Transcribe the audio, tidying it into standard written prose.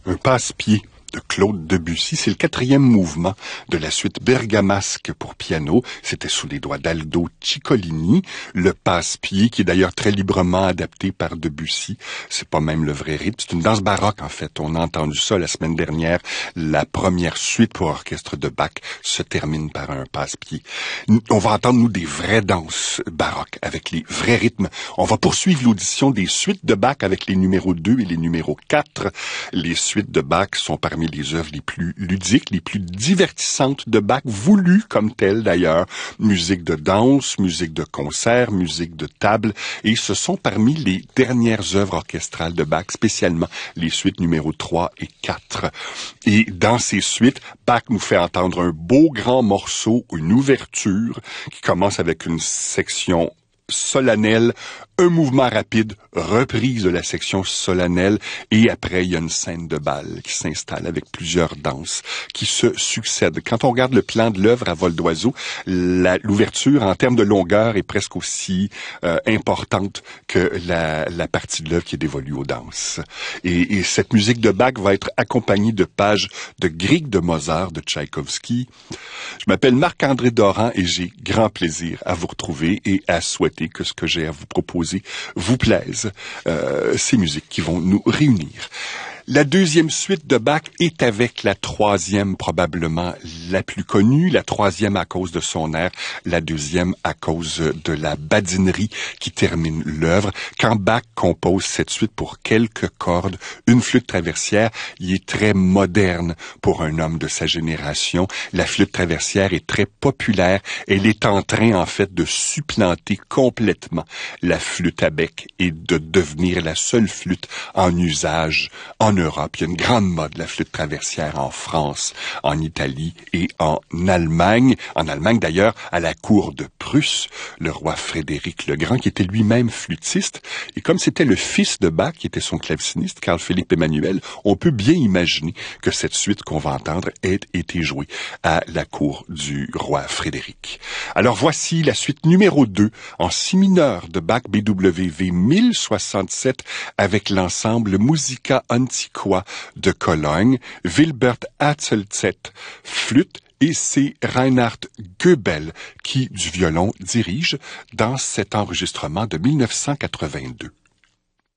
Un passe-pied de Claude Debussy, c'est le 4e mouvement de la suite bergamasque pour piano. C'était sous les doigts d'Aldo Ciccolini. Le passe-pied, qui est d'ailleurs très librement adapté par Debussy, c'est pas même le vrai rythme. C'est une danse baroque, en fait. On a entendu ça la semaine dernière. La première suite pour orchestre de Bach se termine par un passe-pied. On va entendre, nous, des vraies danses baroques avec les vrais rythmes. On va poursuivre l'audition des suites de Bach avec les numéros 2 et les numéros 4. Les suites de Bach sont parmi les œuvres les plus ludiques, les plus divertissantes de Bach, voulues comme telles d'ailleurs. Musique de danse, musique de concert, musique de table, et ce sont parmi les dernières œuvres orchestrales de Bach, spécialement les suites numéros 3 et 4. Et dans ces suites, Bach nous fait entendre un beau grand morceau, une ouverture, qui commence avec une section solennelle, un mouvement rapide, reprise de la section solennelle, et après, il y a une scène de bal qui s'installe avec plusieurs danses qui se succèdent. Quand on regarde le plan de l'œuvre à vol d'oiseau, l'ouverture, en termes de longueur, est presque aussi importante que la partie de l'œuvre qui est dévolue aux danses. Et cette musique de Bach va être accompagnée de pages de Grieg de Mozart, de Tchaïkovski. Je m'appelle Marc-André Doran et j'ai grand plaisir à vous retrouver et à souhaiter que ce que j'ai à vous proposer vous plaise, ces musiques qui vont nous réunir. La deuxième suite de Bach est avec la troisième, probablement la plus connue, la troisième à cause de son air, la deuxième à cause de la badinerie qui termine l'œuvre. Quand Bach compose cette suite pour quelques cordes, une flûte traversière, il est très moderne pour un homme de sa génération. La flûte traversière est très populaire. Elle est en train, en fait, de supplanter complètement la flûte à bec et de devenir la seule flûte en usage en Europe. Il y a une grande mode, la flûte traversière en France, en Italie et en Allemagne. En Allemagne, d'ailleurs, à la cour de Prusse, le roi Frédéric le Grand, qui était lui-même flûtiste. Et comme c'était le fils de Bach, qui était son claveciniste, Carl-Philippe Emmanuel, on peut bien imaginer que cette suite qu'on va entendre ait été jouée à la cour du roi Frédéric. Alors voici la suite numéro 2 en si mineur de Bach BWV 1067 avec l'ensemble Musica Antiqua de Cologne, Wilbert Hatzelzett, flûte, et c'est Reinhard Goebel qui, du violon, dirige dans cet enregistrement de 1982.